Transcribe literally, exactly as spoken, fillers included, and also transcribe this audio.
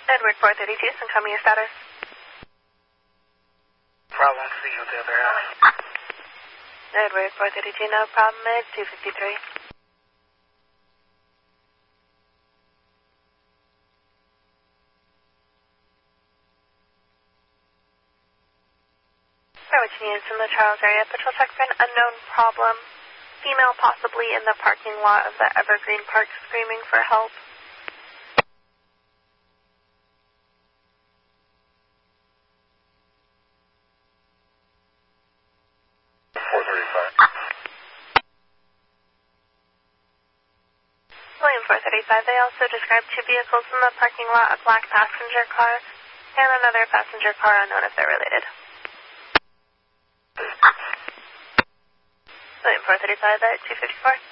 Edward four thirty-two, Syncomia status. Problem, see you at the other house. Edward four thirty-two, no problem, it's two fifty-three. Which units in the Charles area? Patrol check for an unknown problem. Female possibly in the parking lot of the Evergreen Park screaming for help. four thirty-five. William four thirty-five, they also described two vehicles in the parking lot, a black passenger car and another passenger car unknown if they're related. William four thirty-five at two fifty-four.